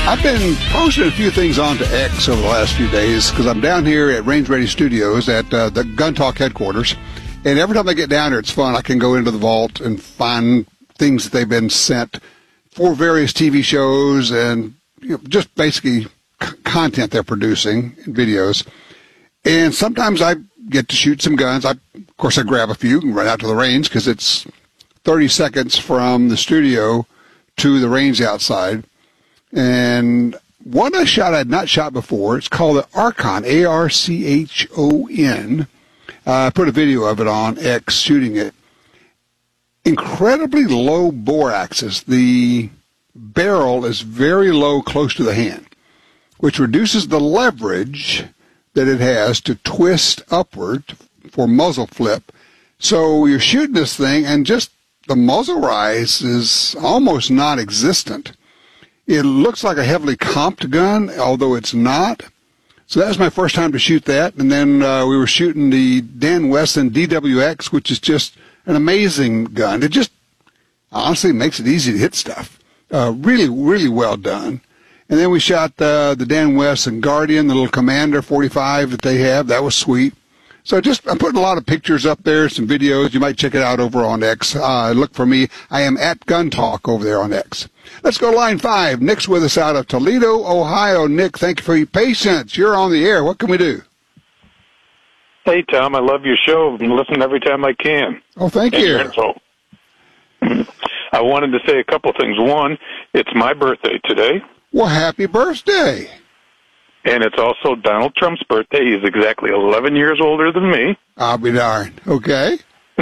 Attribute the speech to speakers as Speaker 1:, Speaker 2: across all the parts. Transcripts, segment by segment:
Speaker 1: I've been posting a few things onto X over the last few days because I'm down here at Range Ready Studios at the Gun Talk headquarters. And every time I get down there, it's fun. I can go into the vault and find things that they've been sent for various TV shows and just basically content they're producing, videos. And sometimes I get to shoot some guns. Of course, I grab a few and run out to the range because it's 30 seconds from the studio to the range outside. And one I shot I had not shot before. It's called the Archon, A-R-C-H-O-N. I put a video of it on X shooting it. Incredibly low bore axis. The barrel is very low, close to the hand, which reduces the leverage that it has to twist upward for muzzle flip. So you're shooting this thing, and just the muzzle rise is almost non-existent. It looks like a heavily comped gun, although it's not. So that was my first time to shoot that. And then we were shooting the Dan Wesson DWX, which is just an amazing gun. It just honestly makes it easy to hit stuff. Really, really well done. And then we shot the Dan Wesson Guardian, the little Commander 45 that they have. That was sweet. So I'm putting a lot of pictures up there, some videos. You might check it out over on X. Look for me. I am at Gun Talk over there on X. Let's go to line 5. Nick's with us out of Toledo, Ohio. Nick, thank you for your patience. You're on the air. What can we do?
Speaker 2: Hey, Tom, I love your show. I listen every time I can.
Speaker 1: Oh, thank you.
Speaker 2: Your info. I wanted to say a couple things. One, it's my birthday today.
Speaker 1: Well, happy birthday.
Speaker 2: And it's also Donald Trump's birthday. He's exactly 11 years older than me.
Speaker 1: I'll be darned. Okay.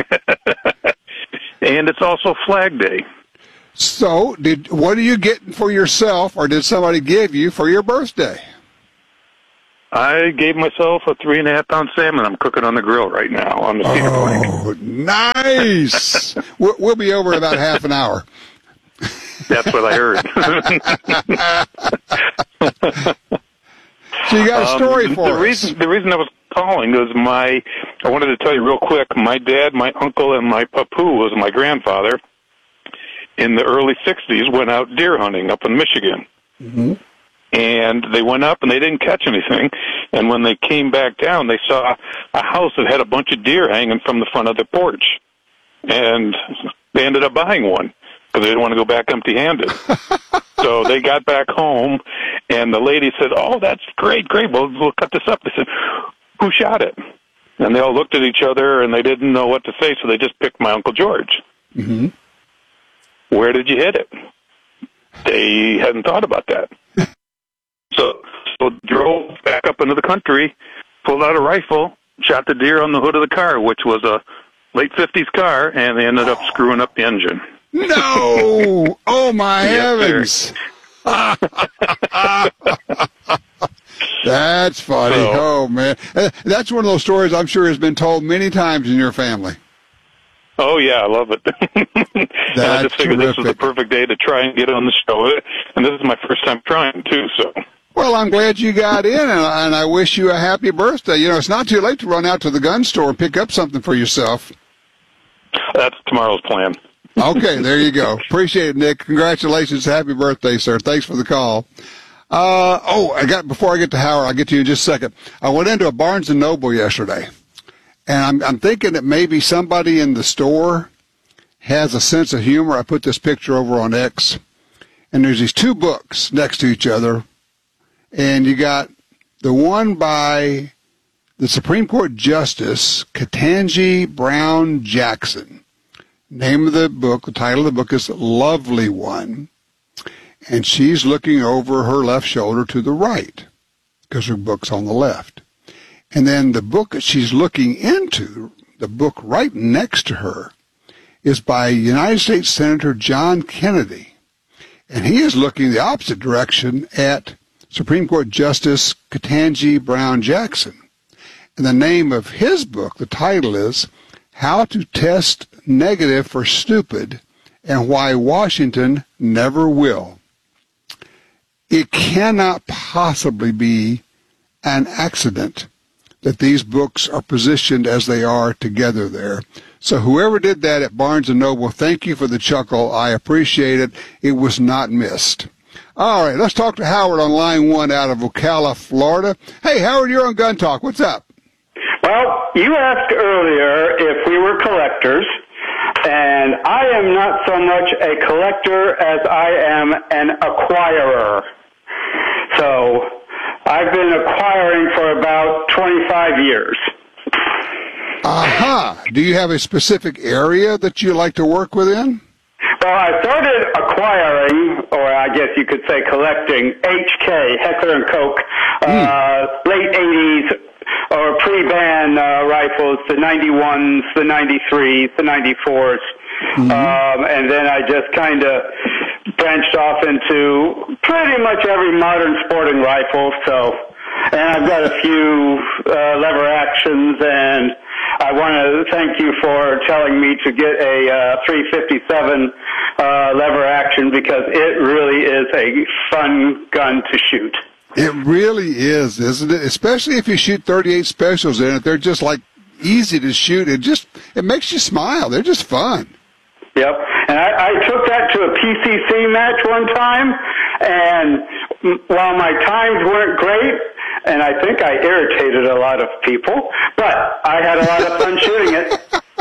Speaker 2: And it's also Flag Day.
Speaker 1: So, what are you getting for yourself, or did somebody give you for your birthday?
Speaker 2: I gave myself a 3.5-pound salmon. I'm cooking on the grill right now on the cedar plank.
Speaker 1: Oh, nice. We'll be over in about half an hour.
Speaker 2: That's what I heard.
Speaker 1: So you got a story for us.
Speaker 2: The reason I was calling was I wanted to tell you real quick, my dad, my uncle, and my papu was my grandfather. In the early 60s, went out deer hunting up in Michigan.
Speaker 1: Mm-hmm.
Speaker 2: And they went up and they didn't catch anything. And when they came back down, they saw a house that had a bunch of deer hanging from the front of the porch. And they ended up buying one because they didn't want to go back empty-handed. So they got back home, and the lady said, "Oh, that's great. We'll cut this up." They said, "Who shot it?" And they all looked at each other, and they didn't know what to say, so they just picked my Uncle George.
Speaker 1: Mm-hmm.
Speaker 2: Where did you hit it? They hadn't thought about that. So drove back up into the country, pulled out a rifle, shot the deer on the hood of the car, which was a late 50s car, and they ended up screwing up the engine.
Speaker 1: No! Oh, my heavens! That's funny. Oh, man. That's one of those stories I'm sure has been told many times in your family.
Speaker 2: Oh, yeah, I love it. And I just figured this was the perfect day to try and get on the show. And this is my first time trying, too, so.
Speaker 1: Well, I'm glad you got in, and I wish you a happy birthday. You know, it's not too late to run out to the gun store and pick up something for yourself.
Speaker 2: That's tomorrow's plan.
Speaker 1: Okay, there you go. Appreciate it, Nick. Congratulations. Happy birthday, sir. Thanks for the call. Before I get to Howard, I'll get to you in just a second. I went into a Barnes & Noble yesterday, and I'm thinking that maybe somebody in the store has a sense of humor. I put this picture over on X, and there's these two books next to each other, and you got the one by the Supreme Court Justice Ketanji Brown Jackson. Name of the book, the title of the book is Lovely One, and she's looking over her left shoulder to the right because her book's on the left. And then the book that she's looking into, the book right next to her, is by United States Senator John Kennedy, and he is looking the opposite direction at Supreme Court Justice Ketanji Brown Jackson. And the name of his book, the title is How to Test Negative for Stupid and Why Washington Never Will. It cannot possibly be an accident that these books are positioned as they are together there. So whoever did that at Barnes & Noble, thank you for the chuckle. I appreciate it. It was not missed. All right, let's talk to Howard on line 1 out of Ocala, Florida. Hey, Howard, you're on Gun Talk. What's up?
Speaker 3: Well, you asked earlier if we were collectors, and I am not so much a collector as I am an acquirer. So I've been acquiring for about 25 years.
Speaker 1: Aha. Do you have a specific area that you like to work within?
Speaker 3: Well, I started acquiring, or I guess you could say collecting, HK, Heckler & Koch, late 80s or pre-ban rifles, the 91s, the 93s, the 94s. And then I just kind of branched off into pretty much every modern sporting rifle. And I've got a few lever actions, and I want to thank you for telling me to get a 357 lever action, because it really is a fun gun to shoot.
Speaker 1: It really is, isn't it? Especially if you shoot 38 specials in it. They're just like easy to shoot. It makes you smile. They're just fun.
Speaker 3: Yep. And I took that to a PCC match one time, and while my times weren't great, and I think I irritated a lot of people, but I had a lot of fun shooting it.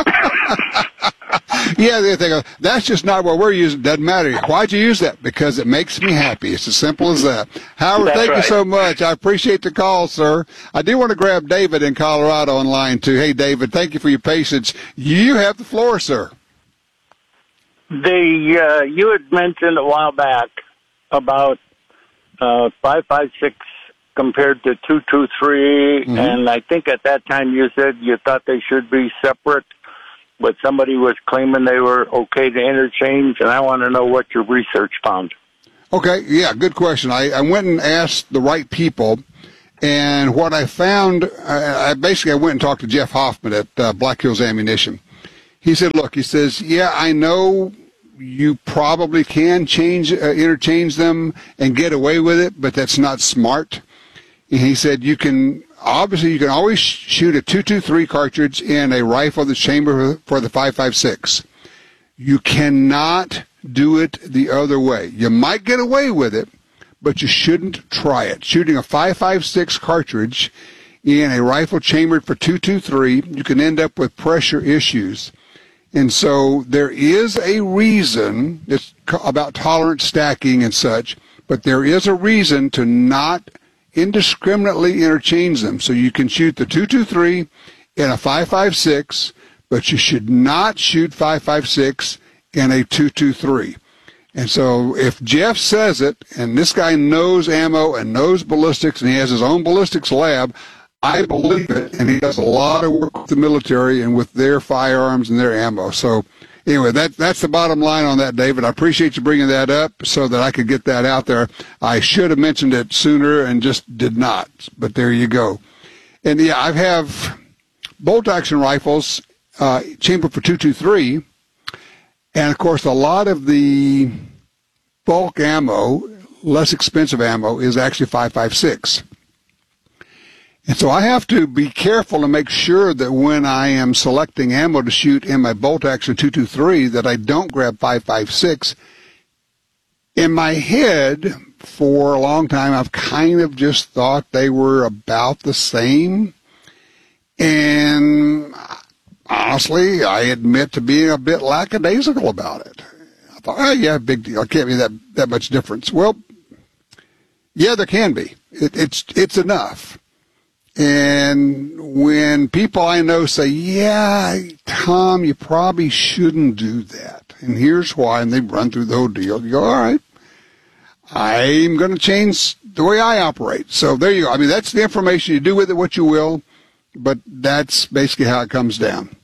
Speaker 1: Yeah, they think, that's just not what we're using. Doesn't matter. Why'd you use that? Because it makes me happy. It's as simple as that. Howard,
Speaker 3: That's
Speaker 1: thank
Speaker 3: right.
Speaker 1: you so much. I appreciate the call, sir. I do want to grab David in Colorado on line 2. Hey, David, thank you for your patience. You have the floor, sir.
Speaker 4: You had mentioned a while back about 5.56 compared to 2.23, and I think at that time you said you thought they should be separate, but somebody was claiming they were okay to interchange, and I want to know what your research found.
Speaker 1: Okay, yeah, good question. I went and asked the right people, and what I found, I went and talked to Jeff Hoffman at Black Hills Ammunition. He said, look, he says, yeah, I know you probably can interchange them and get away with it, but that's not smart. And he said you can always shoot a 223 cartridge in a rifle that's chambered for the 5.56. You cannot do it the other way. You might get away with it, but you shouldn't try it. Shooting a 5.56 cartridge in a rifle chambered for 223, you can end up with pressure issues. And so there is a reason, it's about tolerance stacking and such, but there is a reason to not indiscriminately interchange them. So you can shoot the 223 in a 5.56, but you should not shoot 5.56 in a 223. And so if Jeff says it, and this guy knows ammo and knows ballistics, and he has his own ballistics lab, I believe it, and he does a lot of work with the military and with their firearms and their ammo. So anyway, that's the bottom line on that, David. I appreciate you bringing that up so that I could get that out there. I should have mentioned it sooner and just did not, but there you go. And yeah, I have bolt-action rifles chambered for 223, and of course a lot of the bulk ammo, less expensive ammo, is actually 5.56. And so I have to be careful to make sure that when I am selecting ammo to shoot in my bolt-action 223 that I don't grab 5.56. In my head, for a long time, I've kind of just thought they were about the same. And honestly, I admit to being a bit lackadaisical about it. I thought, oh, yeah, big deal. It can't be that much difference. Well, yeah, there can be. It's enough. And when people I know say, yeah, Tom, you probably shouldn't do that, and here's why, and they run through the whole deal, you go, all right, I'm going to change the way I operate. So there you go. I mean, that's the information. You do with it what you will, but that's basically how it comes down.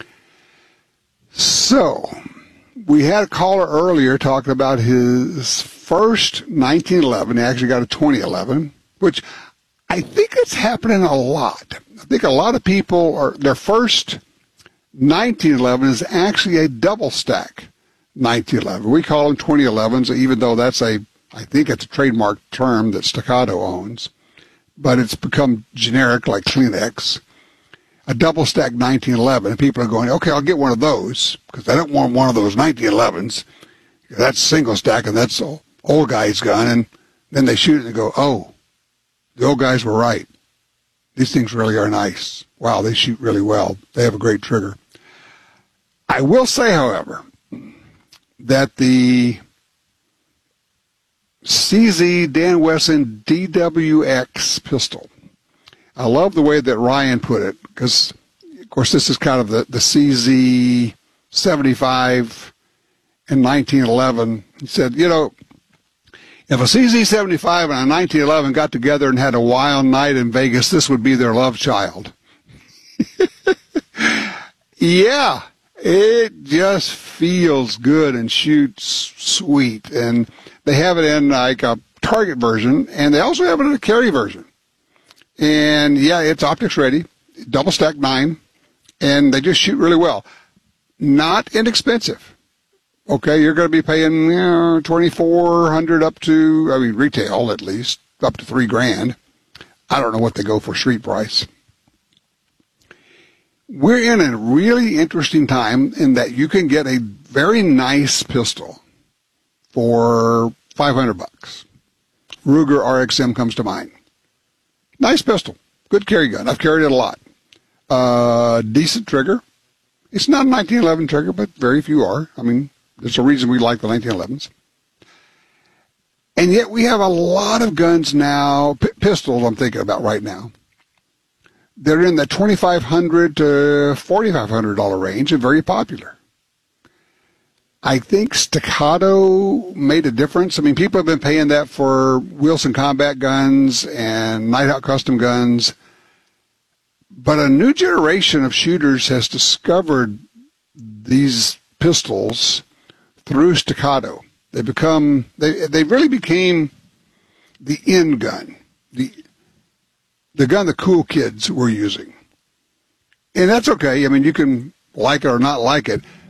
Speaker 1: So we had a caller earlier talking about his first 1911. He actually got a 2011, which I think it's happening a lot. I think a lot of people their first 1911 is actually a double stack 1911. We call them 2011s, even though I think it's a trademark term that Staccato owns, but it's become generic like Kleenex. A double stack 1911, and people are going, okay, I'll get one of those because I don't want one of those 1911s. That's single stack, and that's old guy's gun, and then they shoot it and go, oh, the old guys were right. These things really are nice. Wow, they shoot really well. They have a great trigger. I will say, however, that the CZ Dan Wesson DWX pistol, I love the way that Ryan put it, because, of course, this is kind of the CZ 75 in 1911. He said, you know, if a CZ-75 and a 1911 got together and had a wild night in Vegas, this would be their love child. Yeah, it just feels good and shoots sweet. And they have it in like a target version, and they also have it in a carry version. And, yeah, it's optics ready, double stack 9, and they just shoot really well. Not inexpensive. Okay, you're going to be paying $2,400 up to, I mean, retail at least, up to $3,000. I don't know what they go for street price. We're in a really interesting time in that you can get a very nice pistol for $500. Ruger RXM comes to mind. Nice pistol, good carry gun. I've carried it a lot. Decent trigger. It's not a 1911 trigger, but very few are. I mean, there's a reason we like the 1911s. And yet we have a lot of guns now, pistols I'm thinking about right now. They're in the $2,500 to $4,500 range and very popular. I think Staccato made a difference. I mean, people have been paying that for Wilson combat guns and Nighthawk custom guns. But a new generation of shooters has discovered these pistols through Staccato. They really became the in gun, the gun the cool kids were using. And that's okay. I mean, you can like it or not like it,